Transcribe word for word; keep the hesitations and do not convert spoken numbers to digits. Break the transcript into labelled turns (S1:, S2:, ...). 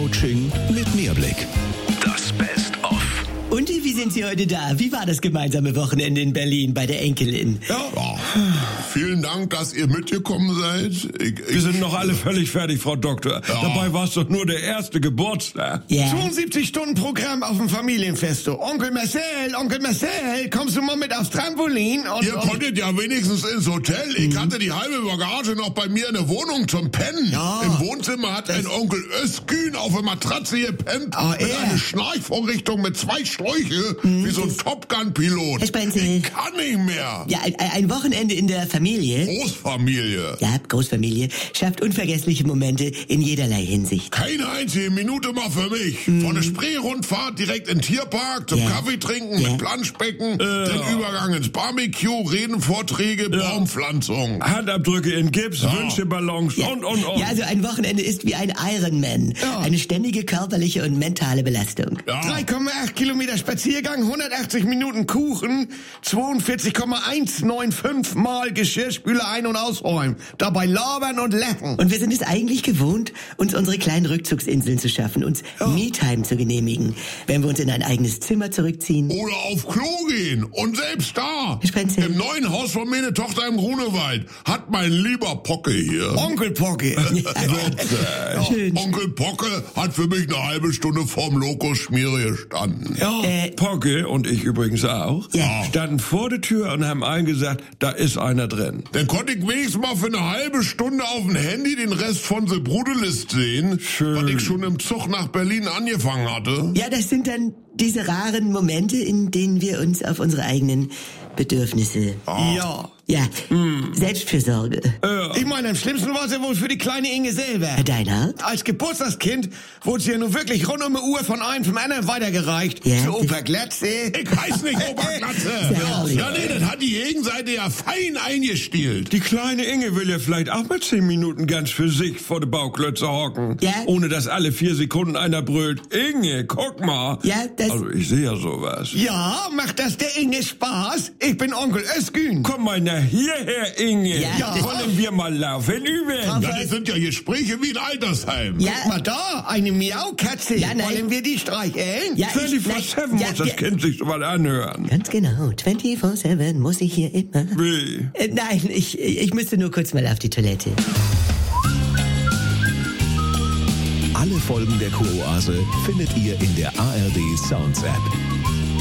S1: Coaching mit Mehrblick. Das Best-of.
S2: Und wie sind Sie heute da? Wie war das gemeinsame Wochenende in Berlin bei der Enkelin?
S3: Ja, vielen Dank, dass ihr mitgekommen seid. Ich, ich,
S4: Wir sind noch alle völlig fertig, Frau Doktor.
S3: Ja.
S4: Dabei war es doch nur der erste Geburtstag.
S2: Ja.
S5: zweiundsiebzig Stunden Programm auf dem Familienfesto. Onkel Marcel, Onkel Marcel, kommst du mal mit aufs Trampolin? Und,
S3: Ihr
S5: und
S3: konntet ja wenigstens ins Hotel. Ich hatte die halbe Bagage noch bei mir in der Wohnung zum Pennen.
S5: Ja.
S3: Im Wohnzimmer hat ein Onkel Özgün auf der Matratze gepennt.
S5: Ah,
S3: mit
S5: er.
S3: einer Schnarchvorrichtung mit zwei Schläuche, wie so ein Top Gun-Pilot.
S2: Herr Spenzel.
S3: Ich kann nicht mehr.
S2: Ja, ein, ein Wochenende in der Familie.
S3: Großfamilie.
S2: Ja, Großfamilie schafft unvergessliche Momente in jederlei Hinsicht.
S3: Keine einzige Minute mal für mich. Von der Spreerundfahrt direkt in den Tierpark, zum
S2: Ja.
S3: Kaffee trinken,
S2: Ja.
S3: mit Planschbecken, den Übergang ins Barbecue, Redenvorträge, Baumpflanzung.
S4: Handabdrücke in Gips, Wünscheballons und, und, und.
S2: Ja, also ein Wochenende ist wie ein Ironman.
S5: Ja.
S2: Eine ständige körperliche und mentale Belastung.
S3: Ja.
S5: drei Komma acht Kilometer Spaziergang, hundertachtzig Minuten Kuchen, zweiundvierzig Komma hundertfünfundneunzig Mal Geschirrspüler ein- und ausräumen. Dabei labern und lachen.
S2: Und wir sind es eigentlich gewohnt, uns unsere kleinen Rückzugsinseln zu schaffen, uns Me-Time zu genehmigen, wenn wir uns in ein eigenes Zimmer zurückziehen.
S3: Oder auf Klo gehen. Und selbst da,
S2: Herr Spenzel.
S3: im neuen Haus von meine Tochter im Grunewald, hat mein lieber Pocke hier.
S5: Onkel Pocke.
S2: Schön.
S3: Onkel Pocke hat für mich eine halbe Stunde vorm Lokus-Schmiere gestanden.
S5: Ja.
S2: Äh,
S4: Pocke und ich übrigens auch,
S2: Ja.
S4: standen vor der Tür und haben allen gesagt, da ist einer drin.
S3: Dann konnte ich wenigstens mal für eine halbe Stunde auf dem Handy den Rest von The Brudelist sehen,
S4: Schön.
S3: was ich schon im Zug nach Berlin angefangen hatte.
S2: ja, das sind dann diese raren Momente, in denen wir uns auf unsere eigenen Bedürfnisse...
S5: Ja.
S2: Ja, Selbstfürsorge.
S5: Ich meine, am schlimmsten war sie wohl für die kleine Inge selber.
S2: Herr Deinhardt?
S5: Als Geburtstagskind wurde sie ja nun wirklich rund um die Uhr von einem vom anderen weitergereicht.
S2: Ja.
S5: Zu Opa Glatze.
S3: Ich heiß nicht Oberglatze.
S2: herrlich.
S3: Ja, nee, das hat die Gegenseite ja fein eingestielt.
S4: Die kleine Inge will ja vielleicht auch mal zehn Minuten ganz für sich vor der Bauklötze hocken.
S2: Ja.
S4: Ohne dass alle vier Sekunden einer brüllt, Inge, guck mal.
S2: Ja, das...
S4: Also ich sehe ja sowas.
S5: Ja, macht das der Inge Spaß? Ich bin Onkel Özgün.
S4: Komm mal nach hierher, Inge.
S2: Ja.
S4: Wollen wir mal laufen üben?
S3: Ja, das sind ja Gespräche wie ein Altersheim.
S2: Ja,
S5: Guck mal da, eine Miaukatze.
S2: Ja, nein.
S5: Wollen wir die streicheln?
S2: ja, ich,
S4: vierundzwanzig
S2: nein,
S4: sieben
S2: ja,
S4: muss das
S2: ja,
S4: Kind sich so mal anhören.
S2: ganz genau, vierundzwanzig sieben muss ich hier immer...
S4: Wie?
S2: Äh, nein, ich, ich müsste nur kurz mal auf die Toilette.
S1: Alle Folgen der Kuroase findet ihr in der A R D Sounds App.